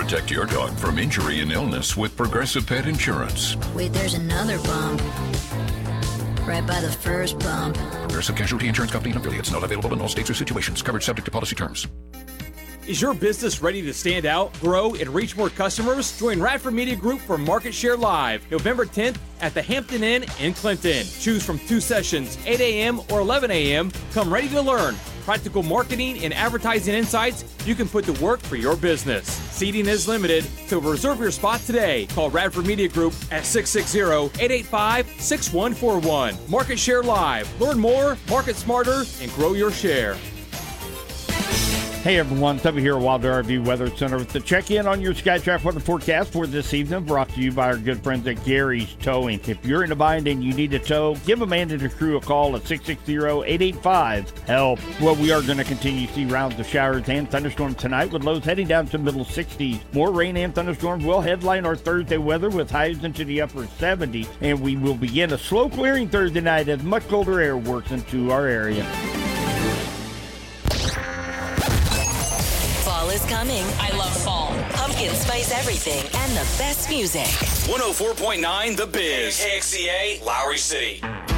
Protect your dog from injury and illness with Progressive Pet Insurance. Wait, there's another bump. Right by the first bump. Progressive Casualty Insurance Company and affiliates. Not available in all states or situations. Coverage subject to policy terms. Is your business ready to stand out, grow, and reach more customers? Join Radford Media Group for Market Share Live, November 10th at the Hampton Inn in Clinton. Choose from 2 sessions, 8 a.m. or 11 a.m. Come ready to learn practical marketing and advertising insights you can put to work for your business. Seating is limited, so reserve your spot today. Call Radford Media Group at 660-885-6141. Market Share Live. Learn more, market smarter, and grow your share. Hey everyone, Tubby here at Wilder RV Weather Center with the check-in on your Skytrack weather forecast for this evening, brought to you by our good friends at Gary's Towing. If you're in a bind and you need a tow, give Amanda and her crew a call at 660-885-HELP. Well, we are going to continue to see rounds of showers and thunderstorms tonight with lows heading down to middle 60s. More rain and thunderstorms will headline our Thursday weather with highs into the upper 70s, and we will begin a slow clearing Thursday night as much colder air works into our area. Is coming. I love fall. Pumpkin spice everything and the best music. 104.9 The Biz. KXCA, Lowry City.